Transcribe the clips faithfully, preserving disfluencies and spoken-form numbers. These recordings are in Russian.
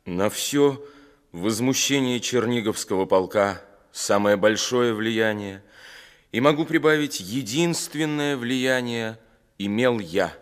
На все возмущение Черниговского полка самое большое влияние, и могу прибавить, единственное влияние имел я.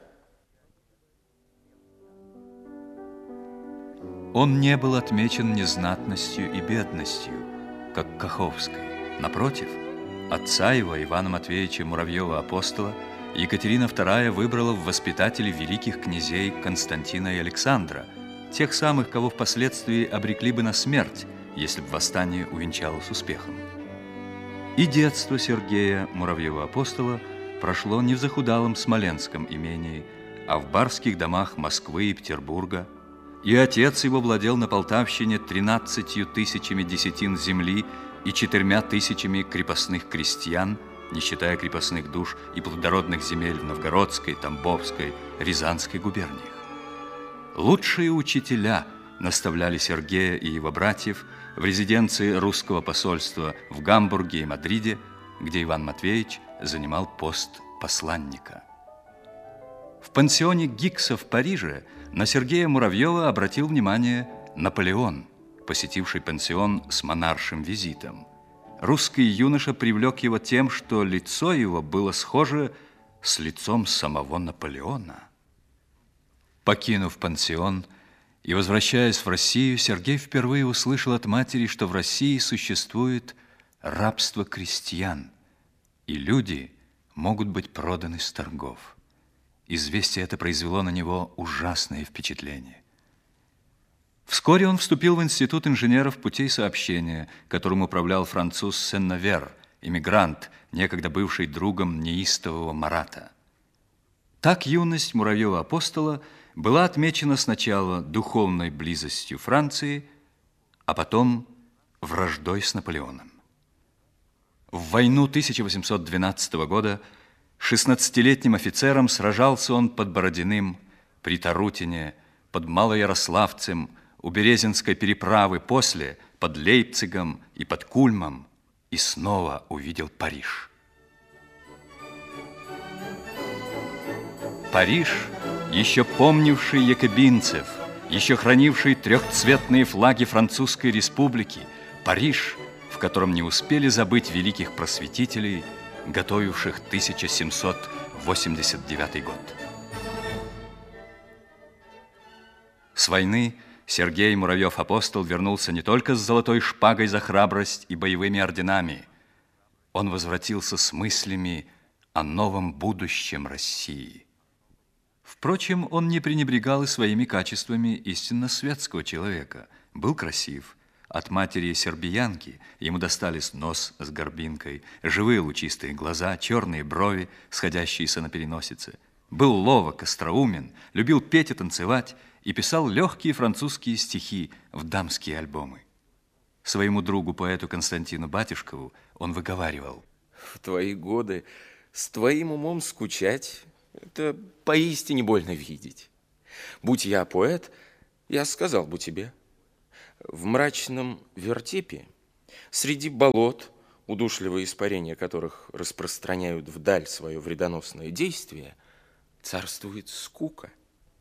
Он не был отмечен незнатностью и бедностью, как Каховский. Напротив, отца его, Ивана Матвеевича Муравьева-Апостола, Екатерина вторая выбрала в воспитатели великих князей Константина и Александра, тех самых, кого впоследствии обрекли бы на смерть, если бы восстание увенчалось успехом. И детство Сергея Муравьева-Апостола прошло не в захудалом Смоленском имении, а в барских домах Москвы и Петербурга, и отец его владел на Полтавщине тринадцатью тысячами десятин земли и четырьмя тысячами крепостных крестьян, не считая крепостных душ и плодородных земель в Новгородской, Тамбовской, Рязанской губерниях. Лучшие учителя наставляли Сергея и его братьев в резиденции русского посольства в Гамбурге и Мадриде, где Иван Матвеевич занимал пост посланника. В пансионе Гикса в Париже на Сергея Муравьева обратил внимание Наполеон, посетивший пансион с монаршим визитом. Русский юноша привлек его тем, что лицо его было схоже с лицом самого Наполеона. Покинув пансион и возвращаясь в Россию, Сергей впервые услышал от матери, что в России существует рабство крестьян, и люди могут быть проданы с торгов. Известие это произвело на него ужасное впечатление. Вскоре он вступил в Институт инженеров путей сообщения, которым управлял француз Сен-Навер, эмигрант, некогда бывший другом неистового Марата. Так юность Муравьева-Апостола была отмечена сначала духовной близостью Франции, а потом враждой с Наполеоном. В войну тысяча восемьсот двенадцатого года шестнадцатилетним офицером сражался он под Бородиным, при Тарутине, под Малоярославцем, у Березинской переправы, после под Лейпцигом и под Кульмом, и снова увидел Париж. Париж, еще помнивший якобинцев, еще хранивший трехцветные флаги Французской республики, Париж, в котором не успели забыть великих просветителей, готовивших тысяча семьсот восемьдесят девятый год. С войны Сергей Муравьев-Апостол вернулся не только с золотой шпагой за храбрость и боевыми орденами. Он возвратился с мыслями о новом будущем России. Впрочем, он не пренебрегал и своими качествами истинно светского человека. Был красив. От матери сербиянки ему достались нос с горбинкой, живые лучистые глаза, черные брови, сходящиеся на переносице. Был ловок, остроумен, любил петь и танцевать и писал легкие французские стихи в дамские альбомы. Своему другу, поэту Константину Батюшкову, он выговаривал: в твои годы с твоим умом скучать — это поистине больно видеть. Будь я поэт, я сказал бы тебе: в мрачном вертепе, среди болот, удушливые испарения которых распространяют вдаль свое вредоносное действие, царствует скука.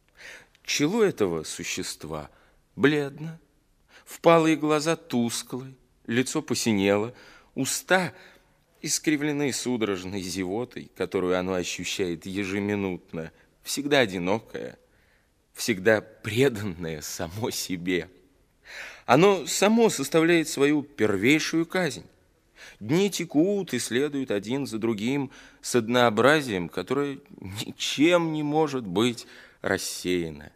Чело этого существа бледно, впалые глаза тусклы, лицо посинело, уста искривлены судорожной зевотой, которую оно ощущает ежеминутно, всегда одинокое, всегда преданное само себе. Оно само составляет свою первейшую казнь. Дни текут и следуют один за другим с однообразием, которое ничем не может быть рассеяно.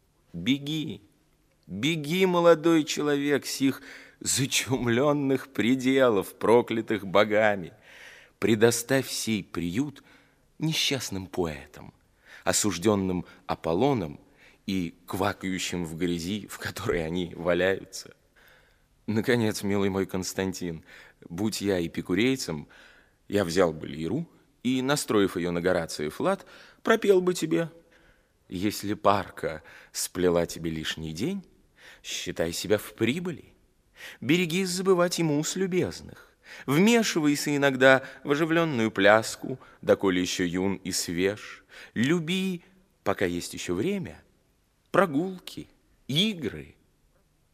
Беги, беги, молодой человек, сих зачумленных пределов, проклятых богами. Предоставь сей приют несчастным поэтам, осужденным Аполлоном и квакающим в грязи, в которой они валяются. Наконец, милый мой Константин, будь я эпикурейцем, я взял бы лиру и, настроив ее на Горациев лад, пропел бы тебе: если парка сплела тебе лишний день, считай себя в прибыли. Берегись забывать ему с любезных. Вмешивайся иногда в оживленную пляску, доколе еще юн и свеж. Люби, пока есть еще время, прогулки, игры,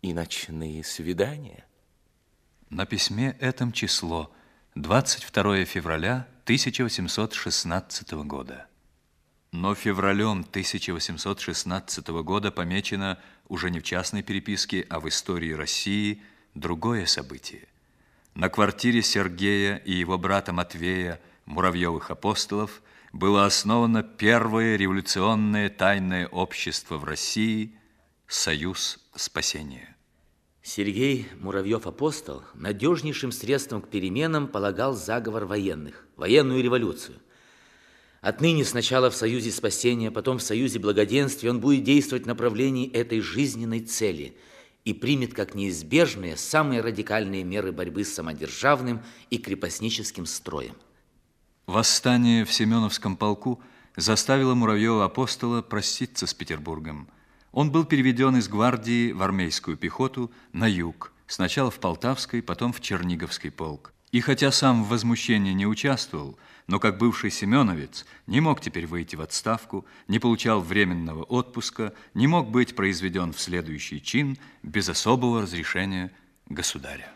и ночные свидания. На письме этом число двадцать второе февраля тысяча восемьсот шестнадцатого года. Но февралем тысяча восемьсот шестнадцатого года помечено уже не в частной переписке, а в истории России другое событие. На квартире Сергея и его брата Матвея, Муравьевых апостолов, было основано первое революционное тайное общество в России «Союз спасения». Сергей Муравьев-апостол надежнейшим средством к переменам полагал заговор военных, военную революцию. Отныне сначала в Союзе спасения, потом в Союзе благоденствия он будет действовать в направлении этой жизненной цели и примет как неизбежные самые радикальные меры борьбы с самодержавным и крепостническим строем. Восстание в Семеновском полку заставило Муравьева-апостола проститься с Петербургом. Он был переведен из гвардии в армейскую пехоту на юг, сначала в Полтавский, потом в Черниговский полк. И хотя сам в возмущении не участвовал, но как бывший семеновец не мог теперь выйти в отставку, не получал временного отпуска, не мог быть произведен в следующий чин без особого разрешения государя.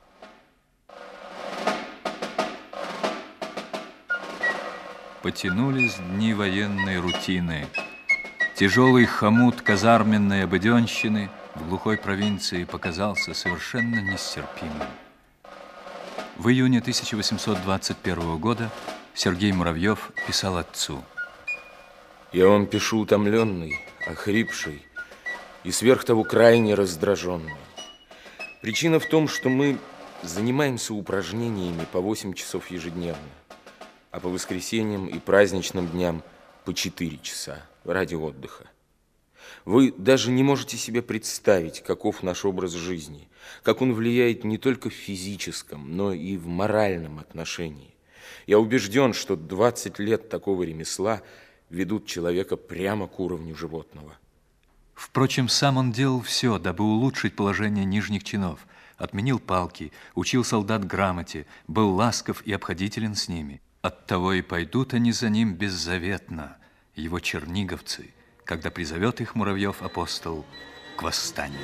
Потянулись дни военной рутины. Тяжелый хомут казарменной обыденщины в глухой провинции показался совершенно нестерпимым. В июне тысяча восемьсот двадцать первого года Сергей Муравьев писал отцу: «Я вам пишу утомленный, охрипший и сверх того крайне раздраженный. Причина в том, что мы занимаемся упражнениями по восемь часов ежедневно, а по воскресеньям и праздничным дням по четыре часа ради отдыха. Вы даже не можете себе представить, каков наш образ жизни, как он влияет не только в физическом, но и в моральном отношении. Я убежден, что двадцать лет такого ремесла ведут человека прямо к уровню животного». Впрочем, сам он делал все, дабы улучшить положение нижних чинов. Отменил палки, учил солдат грамоте, был ласков и обходителен с ними. Оттого и пойдут они за ним беззаветно, его черниговцы, когда призовет их Муравьев-апостол к восстанию.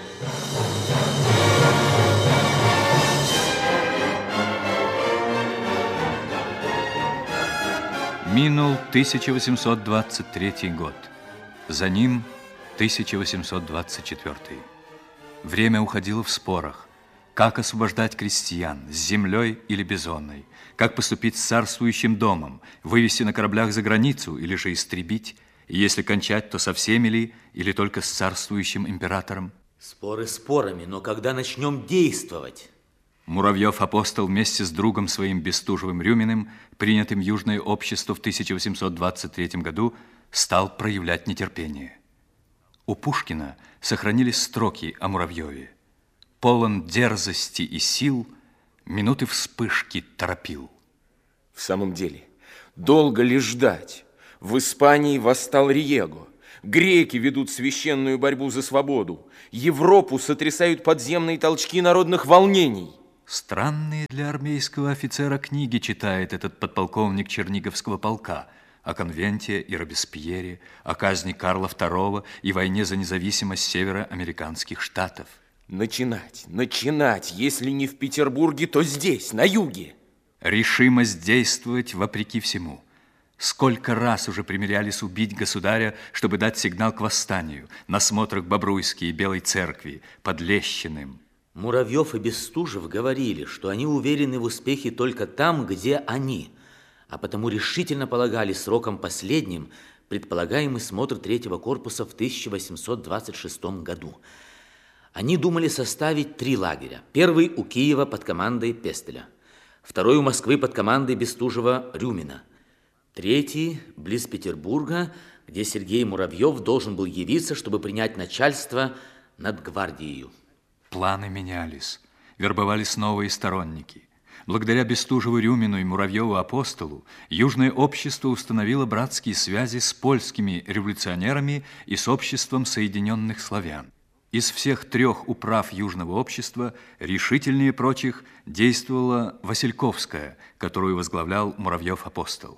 Минул тысяча восемьсот двадцать третий год. За ним тысяча восемьсот двадцать четвёртый. Время уходило в спорах. Как освобождать крестьян, с землей или бизонной? Как поступить с царствующим домом? Вывести на кораблях за границу или же истребить? И если кончать, то со всеми ли или только с царствующим императором? Споры спорами, но когда начнем действовать? Муравьев-апостол вместе с другом своим Бестужевым-Рюминым, принятым Южное общество в тысяча восемьсот двадцать третьем году, стал проявлять нетерпение. У Пушкина сохранились строки о Муравьеве. Полон дерзости и сил, минуты вспышки торопил. В самом деле, долго ли ждать? В Испании восстал Риего. Греки ведут священную борьбу за свободу. Европу сотрясают подземные толчки народных волнений. Странные для армейского офицера книги читает этот подполковник Черниговского полка о конвенте и Робеспьере, о казни Карла второго и войне за независимость североамериканских штатов. Начинать, начинать, если не в Петербурге, то здесь, на юге. Решимость действовать вопреки всему. Сколько раз уже примерялись убить государя, чтобы дать сигнал к восстанию, на смотрах Бобруйской и Белой церкви, под Лещиным. Муравьев и Бестужев говорили, что они уверены в успехе только там, где они, а потому решительно полагали сроком последним предполагаемый смотр третьего корпуса в тысяча восемьсот двадцать шестом году. Они думали составить три лагеря. Первый у Киева под командой Пестеля, второй у Москвы под командой Бестужева-Рюмина, третий близ Петербурга, где Сергей Муравьев должен был явиться, чтобы принять начальство над гвардией. Планы менялись, вербовались новые сторонники. Благодаря Бестужеву-Рюмину и Муравьеву-апостолу Южное общество установило братские связи с польскими революционерами и с обществом Соединенных Славян. Из всех трех управ Южного общества решительнее прочих действовала Васильковская, которую возглавлял Муравьев-апостол.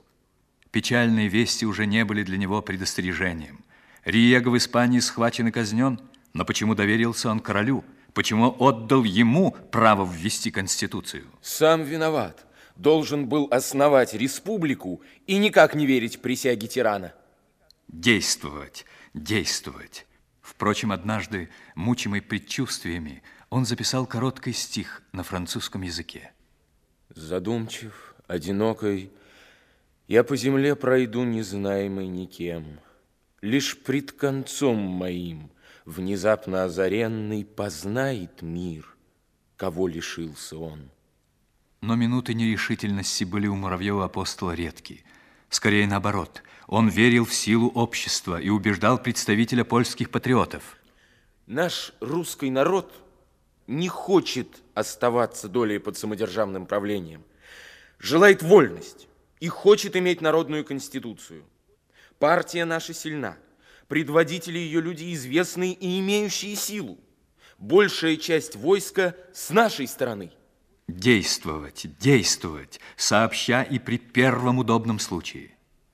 Печальные вести уже не были для него предостережением. Риего в Испании схвачен и казнен, Но почему доверился он королю? Почему отдал ему право ввести Конституцию? Сам виноват. Должен был основать республику и никак не верить присяге тирана. Действовать, действовать. Впрочем, однажды, мучимый предчувствиями, он записал короткий стих на французском языке. Задумчив, одинокой, я по земле пройду, незнаемый никем. Лишь пред концом моим, внезапно озаренный, познает мир, кого лишился он. Но минуты нерешительности были у Муравьева-апостола редки. Скорее наоборот, он верил в силу общества и убеждал представителя польских патриотов. Наш русский народ не хочет оставаться долей под самодержавным правлением, желает вольность и хочет иметь народную конституцию. Партия наша сильна, предводители ее люди известные и имеющие силу. Большая часть войска с нашей стороны. Действовать, действовать, сообща и при первом удобном случае.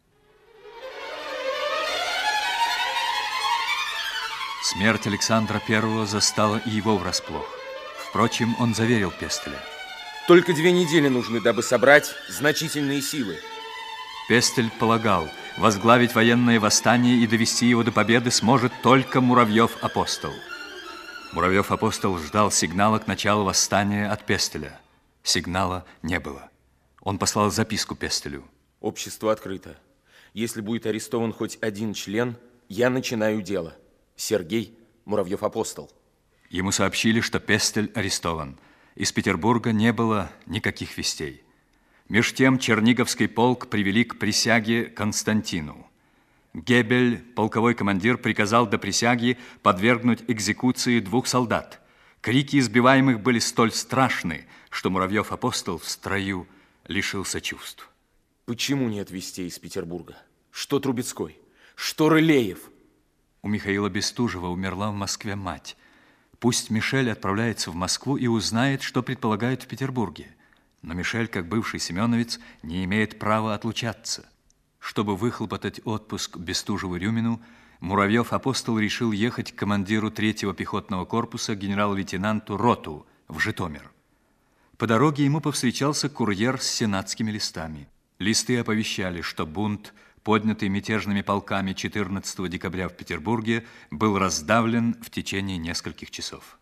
Смерть Александра Первого застала и его врасплох. Впрочем, он заверил Пестеля. Только две недели нужны, дабы собрать значительные силы. Пестель полагал, возглавить военное восстание и довести его до победы сможет только Муравьев-апостол. Муравьев-апостол ждал сигнала к началу восстания от Пестеля. Сигнала не было. Он послал записку Пестелю. Общество открыто. Если будет арестован хоть один член, я начинаю дело. Сергей Муравьев-апостол. Ему сообщили, что Пестель арестован. Из Петербурга не было никаких вестей. Меж тем Черниговский полк привели к присяге Константину. Гебель, полковой командир, приказал до присяги подвергнуть экзекуции двух солдат. Крики избиваемых были столь страшны, что Муравьев-апостол в строю лишился чувств. Почему нет вестей из Петербурга? Что Трубецкой? Что Рылеев? У Михаила Бестужева умерла в Москве мать. Пусть Мишель отправляется в Москву и узнает, что предполагают в Петербурге. Но Мишель, как бывший семеновец, не имеет права отлучаться. Чтобы выхлопотать отпуск Бестужеву-Рюмину, Муравьев-апостол решил ехать к командиру третьего пехотного корпуса генерал-лейтенанту Роту в Житомир. По дороге ему повстречался курьер с сенатскими листами. Листы оповещали, что бунт, поднятый мятежными полками четырнадцатого декабря в Петербурге, был раздавлен в течение нескольких часов.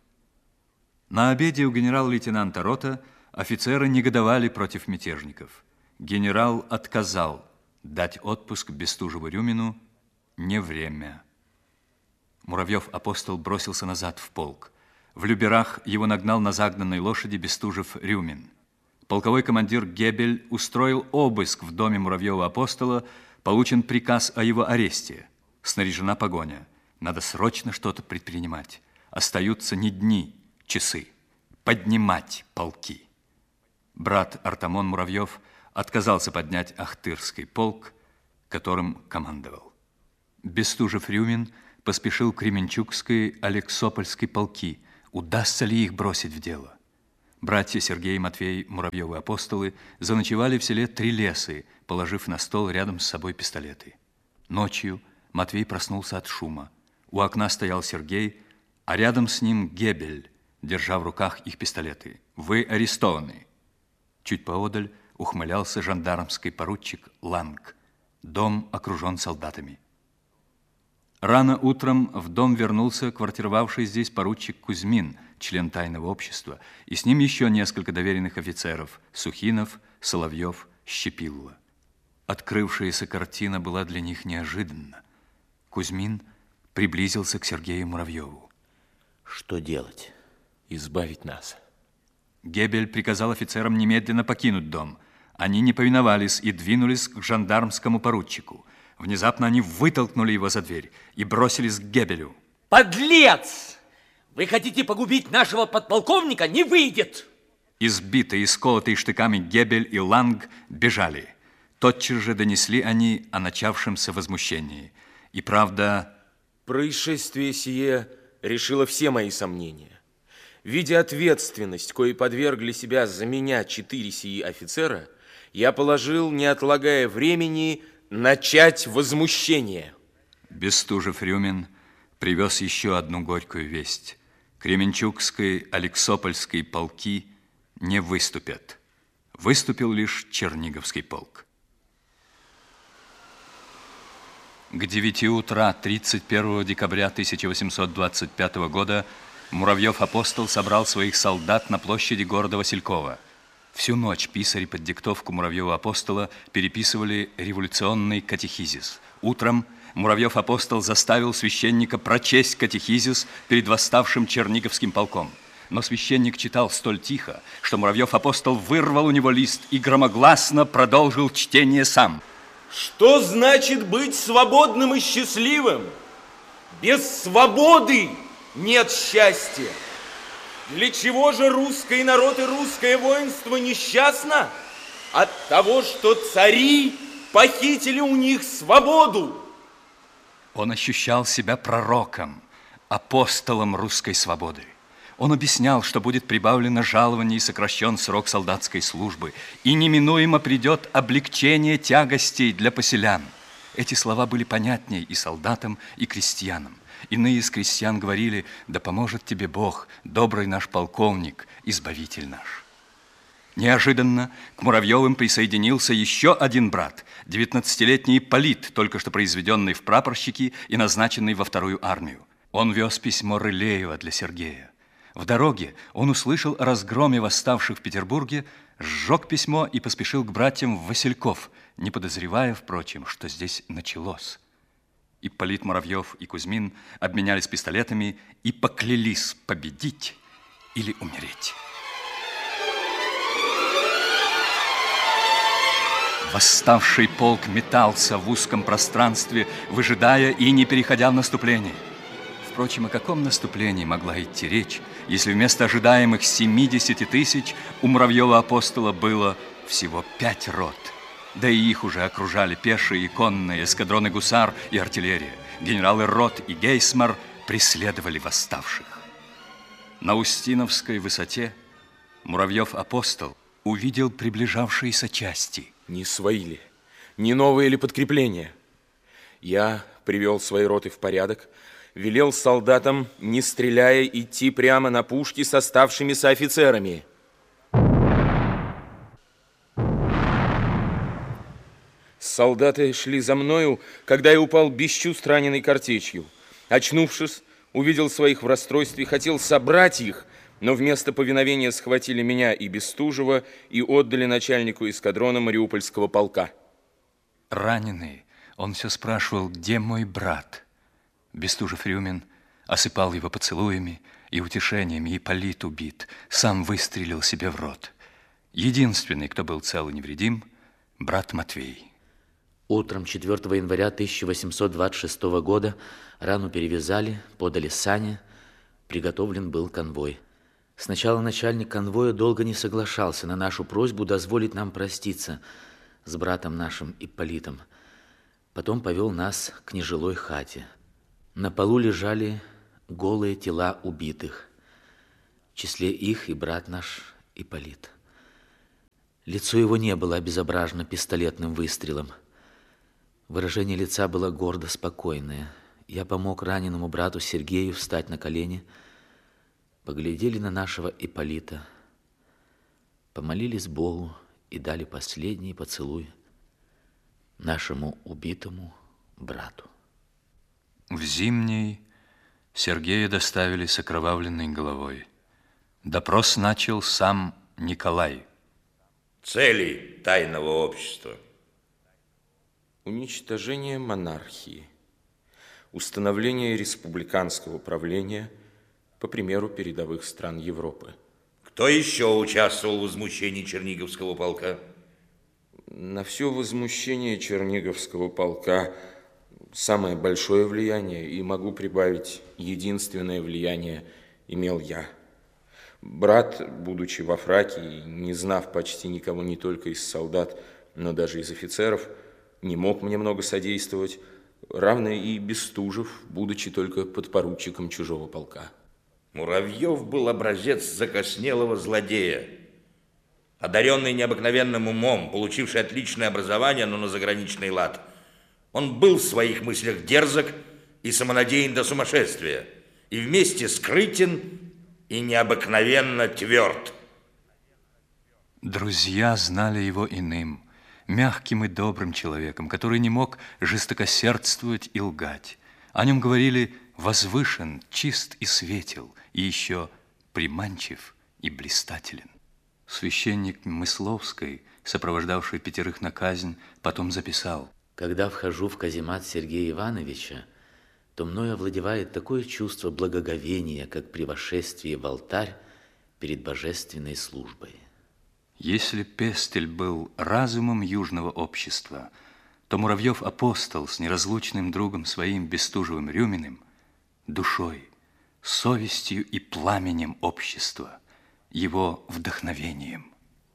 На обеде у генерал-лейтенанта Рота офицеры негодовали против мятежников. Генерал отказал дать отпуск Бестужеву-Рюмину. Не время. Муравьев-апостол бросился назад в полк. В Люберах его нагнал на загнанной лошади Бестужев-Рюмин. Полковой командир Гебель устроил обыск в доме Муравьева-апостола. Получен приказ о его аресте. Снаряжена погоня. Надо срочно что-то предпринимать. Остаются не дни, часы. Поднимать полки. Брат Артамон Муравьев отказался поднять Ахтырский полк, которым командовал. Бестужев-Рюмин поспешил к Кременчугской, Алексопольской полки. Удастся ли их бросить в дело? Братья Сергей и Матвей Муравьевы-апостолы заночевали в селе Трилесы, положив на стол рядом с собой пистолеты. Ночью Матвей проснулся от шума. У окна стоял Сергей, а рядом с ним Гебель, держа в руках их пистолеты. «Вы арестованы!» Чуть поодаль ухмылялся жандармский поручик Ланг. Дом окружен солдатами. Рано утром в дом вернулся квартировавший здесь поручик Кузьмин, член тайного общества, и с ним еще несколько доверенных офицеров – Сухинов, Соловьев, Щепилла. Открывшаяся картина была для них неожиданна. Кузьмин приблизился к Сергею Муравьеву. Что делать? Избавить нас. Гебель приказал офицерам немедленно покинуть дом. Они не повиновались и двинулись к жандармскому поручику. Внезапно они вытолкнули его за дверь и бросились к Гебелю. Подлец! Вы хотите погубить нашего подполковника? Не выйдет! Избитые и сколотые штыками Гебель и Ланг бежали. Тотчас же донесли они о начавшемся возмущении. И правда... Происшествие сие решило все мои сомнения. Видя ответственность, кое подвергли себя за меня четыре сии офицера, я положил, не отлагая времени, начать возмущение. Бестужев-Рюмин привез еще одну горькую весть. Кременчугской, Алексопольской полки не выступят. Выступил лишь Черниговский полк. К девяти утра тридцать первого декабря тысяча восемьсот двадцать пятого года Муравьев-апостол собрал своих солдат на площади города Василькова. Всю ночь писари под диктовку Муравьева-апостола переписывали революционный катехизис. Утром Муравьев-апостол заставил священника прочесть катехизис перед восставшим Черниговским полком. Но священник читал столь тихо, что Муравьев-апостол вырвал у него лист и громогласно продолжил чтение сам. Что значит быть свободным и счастливым? Без свободы нет счастья. Для чего же русский народ и русское воинство несчастно? От того, что цари похитили у них свободу. Он ощущал себя пророком, апостолом русской свободы. Он объяснял, что будет прибавлено жалование и сокращен срок солдатской службы, и неминуемо придет облегчение тягостей для поселян. Эти слова были понятнее и солдатам, и крестьянам. Иные из крестьян говорили: «Да поможет тебе Бог, добрый наш полковник, избавитель наш». Неожиданно к Муравьевым присоединился еще один брат, девятнадцатилетний Ипполит, только что произведенный в прапорщики и назначенный во вторую армию. Он вез письмо Рылеева для Сергея. В дороге он услышал о разгроме восставших в Петербурге, сжег письмо и поспешил к братьям в Васильков, не подозревая, впрочем, что здесь началось. Ипполит Муравьев и Кузьмин обменялись пистолетами и поклялись победить или умереть. Восставший полк метался в узком пространстве, выжидая и не переходя в наступление. Впрочем, о каком наступлении могла идти речь, если вместо ожидаемых семидесяти тысяч у Муравьева-апостола было всего пять рот? Да и их уже окружали пешие и конные, эскадроны гусар и артиллерия. Генералы Рот и Гейсмар преследовали восставших. На Устиновской высоте Муравьев-апостол увидел приближавшиеся части. Не свои ли, не новые ли подкрепления? Я привел свои роты в порядок, велел солдатам, не стреляя, идти прямо на пушки с оставшимися офицерами. Солдаты шли за мною, когда я упал без чувств, раненый картечью. Очнувшись, увидел своих в расстройстве, хотел собрать их, но вместо повиновения схватили меня и Бестужева и отдали начальнику эскадрона Мариупольского полка. Раненый, он все спрашивал, где мой брат. Бестужев-Рюмин осыпал его поцелуями и утешениями. Ипполит убит, сам выстрелил себе в рот. Единственный, кто был цел и невредим, брат Матвей. Утром четвёртого января тысяча восемьсот двадцать шестого года рану перевязали, подали сани, приготовлен был конвой. Сначала начальник конвоя долго не соглашался на нашу просьбу дозволить нам проститься с братом нашим Ипполитом. Потом повел нас к нежилой хате. На полу лежали голые тела убитых. В числе их и брат наш Ипполит. Лицо его не было обезображено пистолетным выстрелом. Выражение лица было гордо спокойное. Я помог раненому брату Сергею встать на колени. Поглядели на нашего Ипполита, помолились Богу и дали последний поцелуй нашему убитому брату. В Зимний Сергея доставили с окровавленной головой. Допрос начал сам Николай. Цели тайного общества. Уничтожение монархии, установление республиканского правления по примеру передовых стран Европы. Кто еще участвовал в возмущении Черниговского полка? На все возмущение Черниговского полка самое большое влияние, и могу прибавить, единственное влияние имел я. Брат, будучи во Фракии, не знав почти никого не только из солдат, но даже из офицеров, не мог мне много содействовать, равно и Бестужев, будучи только подпоручиком чужого полка. Муравьев был образец закоснелого злодея, одаренный необыкновенным умом, получивший отличное образование, но на заграничный лад. Он был в своих мыслях дерзок и самонадеян до сумасшествия, и вместе скрытен и необыкновенно тверд. Друзья знали его иным, мягким и добрым человеком, который не мог жестокосердствовать и лгать. О нем говорили: возвышен, чист и светел, и еще приманчив и блистателен. Священник Мысловской, сопровождавший пятерых на казнь, потом записал: когда вхожу в каземат Сергея Ивановича, то мною овладевает такое чувство благоговения, как при вошествии в алтарь перед божественной службой. Если Пестель был разумом южного общества, то Муравьев-апостол с неразлучным другом своим Бестужевым Рюминым душой, совестью и пламенем общества, его вдохновением.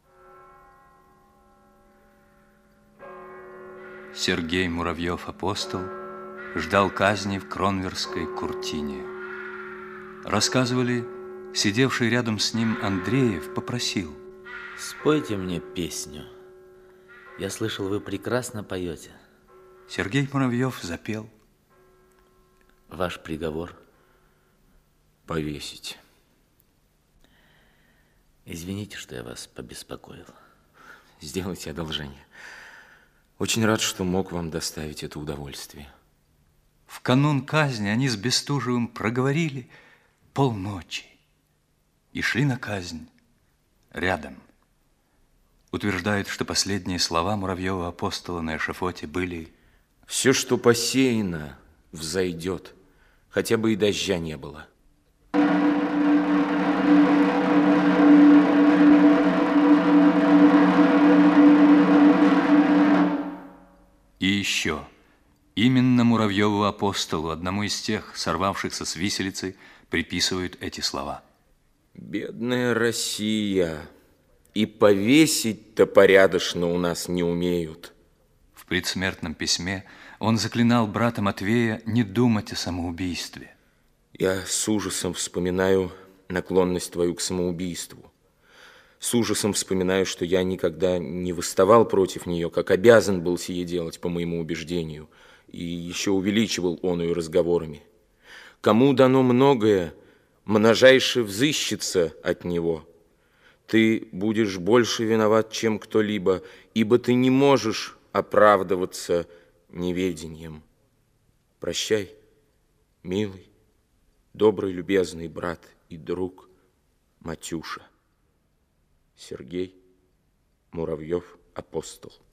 Сергей Муравьев-апостол ждал казни в Кронверской куртине. Рассказывали, сидевший рядом с ним Андреев попросил: спойте мне песню. Я слышал, вы прекрасно поете. Сергей Муравьев запел. Ваш приговор? Повесить. Извините, что я вас побеспокоил. Сделайте одолжение. Очень рад, что мог вам доставить это удовольствие. В канун казни они с Бестужевым проговорили полночи и шли на казнь рядом. Утверждают, что последние слова Муравьева-апостола на эшафоте были: все, что посеяно, взойдет, хотя бы и дождя не было. И еще, именно Муравьеву-апостолу, одному из тех, сорвавшихся с виселицы, приписывают эти слова. Бедная Россия, и повесить-то порядочно у нас не умеют. В предсмертном письме он заклинал брата Матвея не думать о самоубийстве. Я с ужасом вспоминаю наклонность твою к самоубийству. С ужасом вспоминаю, что я никогда не восставал против нее, как обязан был сие делать, по моему убеждению, и еще увеличивал оную разговорами. Кому дано многое, множайше взыщется от него. Ты будешь больше виноват, чем кто-либо, ибо ты не можешь оправдываться неведением. Прощай, милый, добрый, любезный брат и друг Матюша. Сергей Муравьев-апостол.